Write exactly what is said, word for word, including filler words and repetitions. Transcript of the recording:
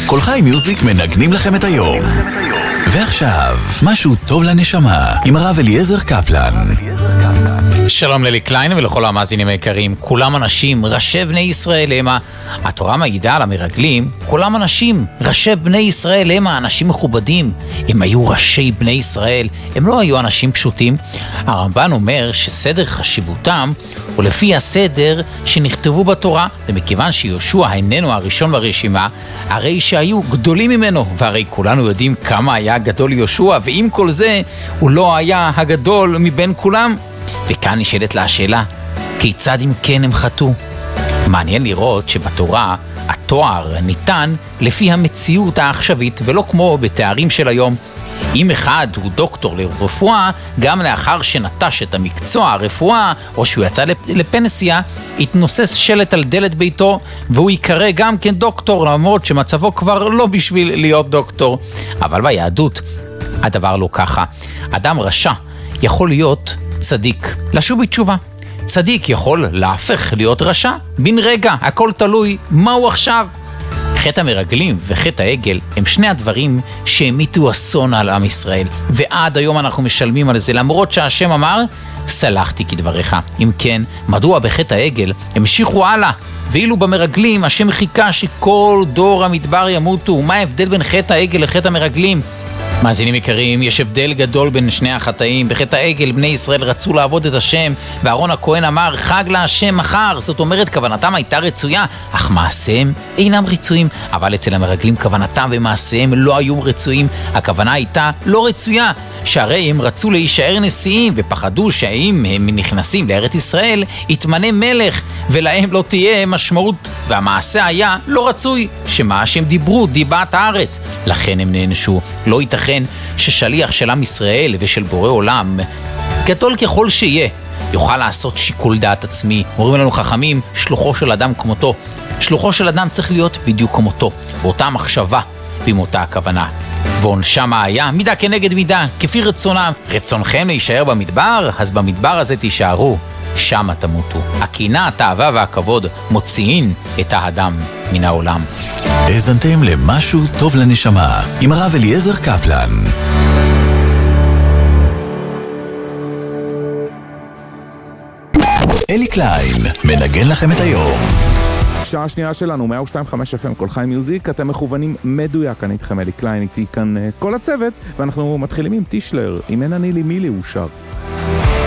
כל חי מיוזיק מנגנים לכם את היום. ועכשיו, משהו טוב לנשמה, עם הרב אליעזר קפלן. שלום ללי קליין ולכל המאזינים היקרים. כולם אנשים, ראשי בני ישראל המה. התורה מעידה על המרגלים, כולם אנשים, ראשי בני ישראל המה, אנשים מכובדים. הם היו ראשי בני ישראל, הם לא היו אנשים פשוטים. הרמב"ן אומר שסדר חשיבותם הוא לפי הסדר שנכתבו בתורה, ומכיוון שיהושע איננו הראשון ברשימה, הרי שהיו גדולים ממנו, והרי כולנו יודעים כמה היה גדול יהושע, ועם כל זה הוא לא היה הגדול מבין כולם. וכאן נשאלת לה השאלה, כיצד אם כן הם חטאו? מעניין לראות שבתורה התואר ניתן לפי המציאות העכשווית, ולא כמו בתארים של היום. אם אחד הוא דוקטור לרפואה, גם לאחר שנטש את המקצוע הרפואה, או שהוא יצא לפנסיה, יתנוסס שלט על דלת ביתו, והוא יקרא גם כן דוקטור, למרות שמצבו כבר לא בשביל להיות דוקטור. אבל ביהדות הדבר לא ככה. אדם רשע יכול להיות צדיק, לשוב בתשובה. צדיק יכול להפך להיות רשע בן רגע, הכל תלוי מהו עכשיו. חטא המרגלים וחטא העגל הם שני הדברים שהמיתו אסון על עם ישראל, ועד היום אנחנו משלמים על זה, למרות שהשם אמר סלחתי כדבריך. אם כן, מדוע בחטא העגל המשיכו הלאה, ואילו במרגלים השם חיכה שכל דור המדבר ימותו? מה ההבדל בין חטא העגל לחטא המרגלים? מאזינים יקרים, יש הבדל גדול בין שני החטאים. בחטא העגל בני ישראל רצו לעבוד את השם, ואהרון הכהן אמר חג להשם מחר. זאת אומרת, כוונתם הייתה רצויה, אך מעשיהם אינם רצויים. אבל אצל המרגלים כוונתם ומעשיהם לא היו רצויים. הכוונה הייתה לא רצויה, שהרי הם רצו להישאר נשיאים, ופחדו שאם הם נכנסים לארץ ישראל יתמנה מלך, ולהם לא תהיה משמעות. והמעשה היה לא רצוי, שמה שהם דיברו דיבת הארץ, לכן הם נענשו. לא ייתכן ששליח של עם ישראל ושל בורא עולם, גדול ככל שיהיה, יוכל לעשות שיקול דעת עצמי. אומרים לנו חכמים, שלוחו של אדם כמותו. שלוחו של אדם צריך להיות בדיוק כמותו, באותה מחשבה ועם אותה הכוונה. ועונשם היה מידה כנגד מידה, כפי רצונם. רצונכם להישאר במדבר? אז במדבר הזה תישארו, שם תמותו. הקנאה, התאווה והכבוד מוציאים את האדם מן העולם. האזנתם למשהו טוב לנשמה, עם הרב אליעזר קפלן. אלי קליין מנגן לכם את היום. שעה שנייה שלנו, מאה ושתיים נקודה חמש אף אם, כל חי מיוזיק, אתם מכוונים מדויק, אני איתכם אלי קליין, איתי כאן כל הצוות, ואנחנו מתחילים עם טישלר, אם אין אני לי מי לי הוא שר.